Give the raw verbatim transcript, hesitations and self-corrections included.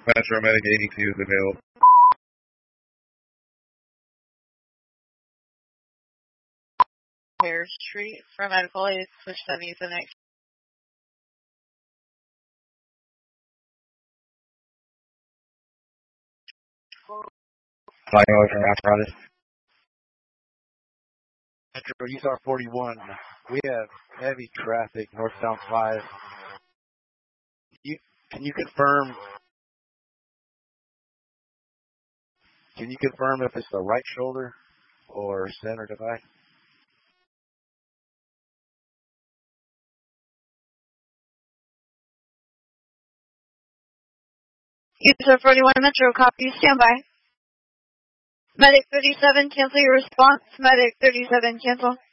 Metro Medic eighty-two is available. Pear Street for medical aid, switch seventy to the next. Flying over from Apparatus. Metro U S A R forty-one. We have heavy traffic northbound five. You, can you confirm? Can you confirm if it's the right shoulder or center divide? U S A R forty-one Metro, copy, standby. Medic thirty-seven, cancel your response. Medic thirty-seven, cancel.